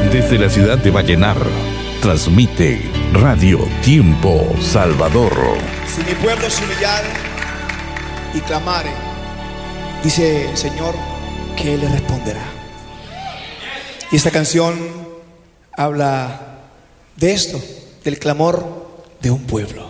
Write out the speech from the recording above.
Desde la ciudad de Vallenar, transmite Radio Tiempo Salvador. Si mi pueblo se humillare y clamare, dice el Señor, que Él le responderá. Y esta canción habla de esto, del clamor de un pueblo.